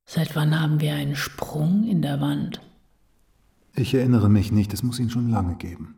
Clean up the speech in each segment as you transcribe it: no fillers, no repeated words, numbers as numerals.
Seit wann haben wir einen Sprung in der Wand? Ich erinnere mich nicht, es muss ihn schon lange geben.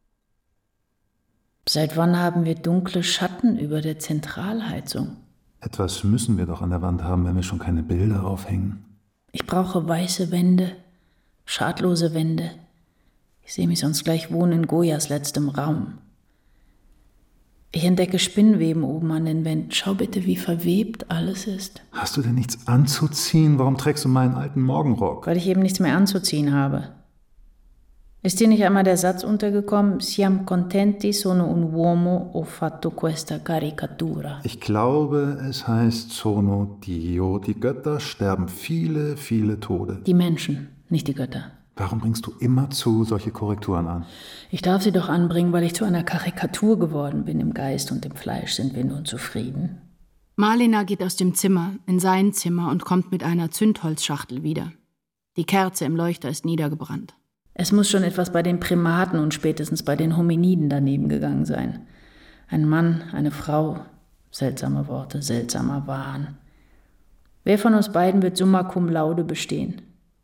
Seit wann haben wir dunkle Schatten über der Zentralheizung? Etwas müssen wir doch an der Wand haben, wenn wir schon keine Bilder aufhängen. Ich brauche weiße Wände, schadlose Wände. Ich sehe mich sonst gleich wohnen in Goyas letztem Raum. Ich entdecke Spinnweben oben an den Wänden. Schau bitte, wie verwebt alles ist. Hast du denn nichts anzuziehen? Warum trägst du meinen alten Morgenrock? Weil ich eben nichts mehr anzuziehen habe. Ist dir nicht einmal der Satz untergekommen? Siamo contenti, sono un uomo, ho fatto questa caricatura. Ich glaube, es heißt Sono Dio. Die Götter sterben viele, viele Tode. Die Menschen, nicht die Götter. Warum bringst du immerzu solche Korrekturen an? Ich darf sie doch anbringen, weil ich zu einer Karikatur geworden bin. Im Geist und im Fleisch sind wir nun zufrieden. Malina geht aus dem Zimmer, in sein Zimmer und kommt mit einer Zündholzschachtel wieder. Die Kerze im Leuchter ist niedergebrannt. Es muss schon etwas bei den Primaten und spätestens bei den Hominiden daneben gegangen sein. Ein Mann, eine Frau, seltsame Worte, seltsamer Wahn. Wer von uns beiden wird summa cum laude bestehen?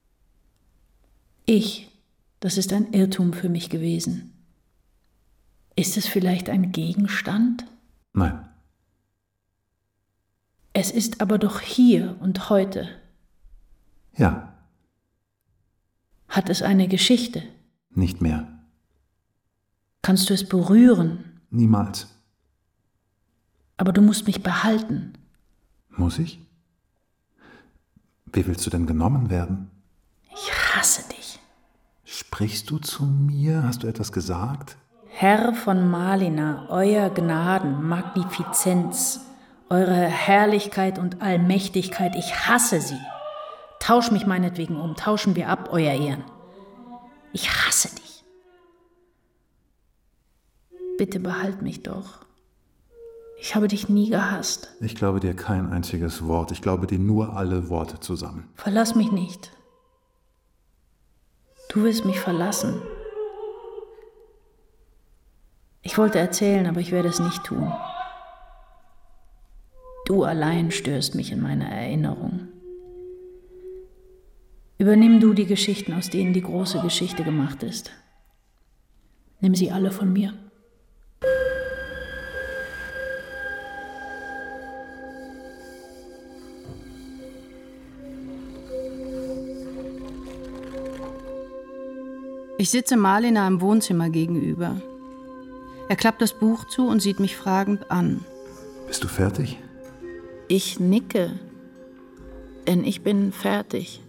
Ich, das ist ein Irrtum für mich gewesen. Ist es vielleicht ein Gegenstand? Nein. Es ist aber doch hier und heute. Ja. Hat es eine Geschichte? Nicht mehr. Kannst du es berühren? Niemals. Aber du musst mich behalten. Muss ich? Wie willst du denn genommen werden? Ich hasse dich. Sprichst du zu mir? Hast du etwas gesagt? Herr von Malina, euer Gnaden, Magnifizenz, eure Herrlichkeit und Allmächtigkeit, ich hasse sie. Tausch mich meinetwegen um, tauschen wir ab, euer Ehren. Ich hasse dich. Bitte behalt mich doch. Ich habe dich nie gehasst. Ich glaube dir kein einziges Wort. Ich glaube dir nur alle Worte zusammen. Verlass mich nicht. Du wirst mich verlassen. Ich wollte erzählen, aber ich werde es nicht tun. Du allein störst mich in meiner Erinnerung. Übernimm du die Geschichten, aus denen die große Geschichte gemacht ist. Nimm sie alle von mir. Ich sitze Malina im Wohnzimmer gegenüber. Er klappt das Buch zu und sieht mich fragend an. Bist du fertig? Ich nicke, denn ich bin fertig.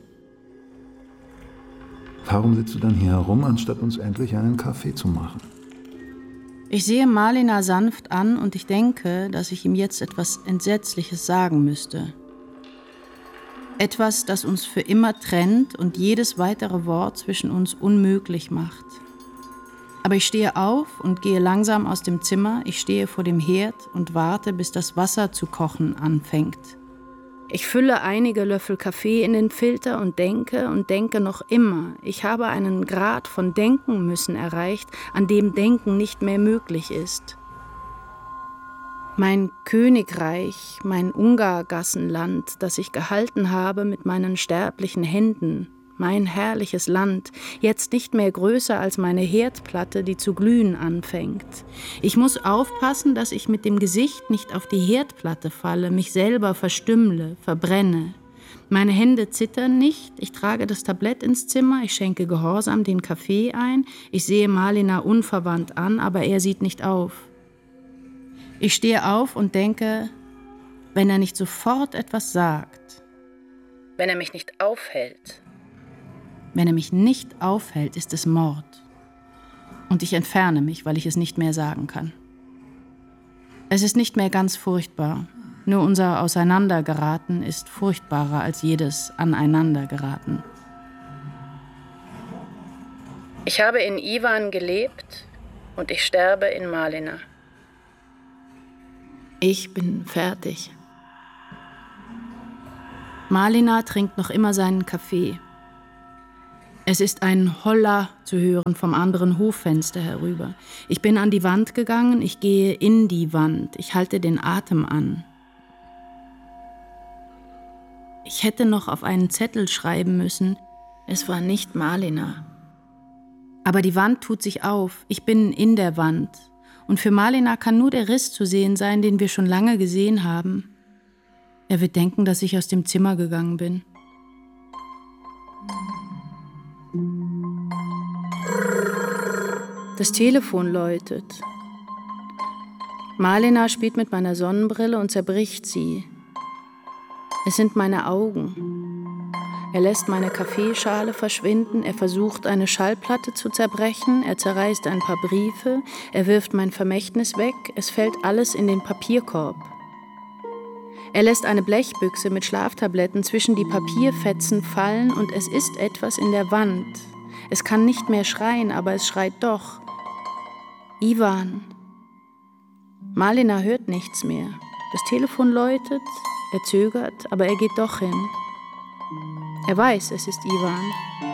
Warum sitzt du dann hier herum, anstatt uns endlich einen Kaffee zu machen? Ich sehe Malina sanft an und ich denke, dass ich ihm jetzt etwas Entsetzliches sagen müsste. Etwas, das uns für immer trennt und jedes weitere Wort zwischen uns unmöglich macht. Aber ich stehe auf und gehe langsam aus dem Zimmer. Ich stehe vor dem Herd und warte, bis das Wasser zu kochen anfängt. Ich fülle einige Löffel Kaffee in den Filter und denke noch immer. Ich habe einen Grad von Denken müssen erreicht, an dem Denken nicht mehr möglich ist. Mein Königreich, mein Ungargassenland, das ich gehalten habe mit meinen sterblichen Händen, mein herrliches Land, jetzt nicht mehr größer als meine Herdplatte, die zu glühen anfängt. Ich muss aufpassen, dass ich mit dem Gesicht nicht auf die Herdplatte falle, mich selber verstümmle, verbrenne. Meine Hände zittern nicht, ich trage das Tablett ins Zimmer, ich schenke gehorsam den Kaffee ein, ich sehe Malina unverwandt an, aber er sieht nicht auf. Ich stehe auf und denke, wenn er nicht sofort etwas sagt, wenn er mich nicht aufhält, wenn er mich nicht aufhält, ist es Mord. Und ich entferne mich, weil ich es nicht mehr sagen kann. Es ist nicht mehr ganz furchtbar. Nur unser Auseinandergeraten ist furchtbarer als jedes Aneinandergeraten. Ich habe in Iwan gelebt und ich sterbe in Malina. Ich bin fertig. Malina trinkt noch immer seinen Kaffee. Es ist ein Holla zu hören vom anderen Hoffenster herüber. Ich bin an die Wand gegangen, ich gehe in die Wand, ich halte den Atem an. Ich hätte noch auf einen Zettel schreiben müssen, es war nicht Malina. Aber die Wand tut sich auf, ich bin in der Wand. Und für Malina kann nur der Riss zu sehen sein, den wir schon lange gesehen haben. Er wird denken, dass ich aus dem Zimmer gegangen bin. Das Telefon läutet. Malina spielt mit meiner Sonnenbrille und zerbricht sie. Es sind meine Augen. Er lässt meine Kaffeeschale verschwinden, er versucht, eine Schallplatte zu zerbrechen, er zerreißt ein paar Briefe, er wirft mein Vermächtnis weg, es fällt alles in den Papierkorb. Er lässt eine Blechbüchse mit Schlaftabletten zwischen die Papierfetzen fallen und es ist etwas in der Wand. Es kann nicht mehr schreien, aber es schreit doch. Ivan. Malina hört nichts mehr. Das Telefon läutet, er zögert, aber er geht doch hin. Er weiß, es ist Ivan.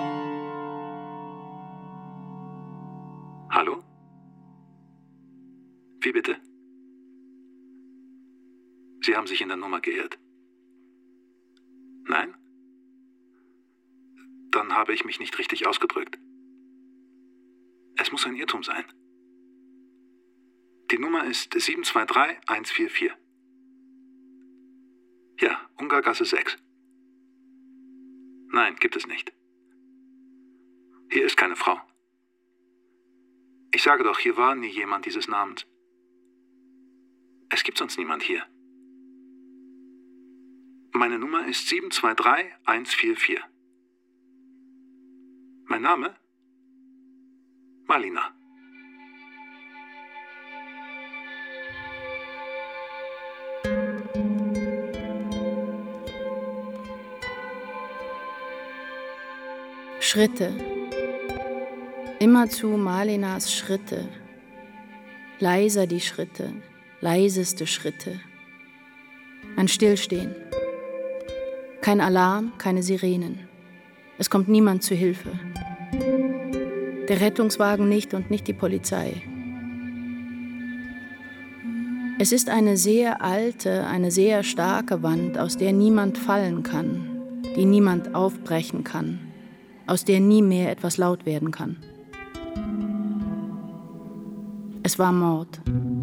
Hallo? Wie bitte? Sie haben sich in der Nummer geirrt. Nein? Dann habe ich mich nicht richtig ausgedrückt. Es muss ein Irrtum sein. Die Nummer ist 723144. Ja, Ungargasse 6. Nein, gibt es nicht. Hier ist keine Frau. Ich sage doch, hier war nie jemand dieses Namens. Es gibt sonst niemand hier. Meine Nummer ist 723144. Mein Name? Malina. Schritte. Immerzu Malinas Schritte. Leiser die Schritte, leiseste Schritte. Ein Stillstehen. Kein Alarm, keine Sirenen. Es kommt niemand zu Hilfe. Der Rettungswagen nicht und nicht die Polizei. Es ist eine sehr alte, eine sehr starke Wand, aus der niemand fallen kann, die niemand aufbrechen kann, aus der nie mehr etwas laut werden kann. Es war Mord.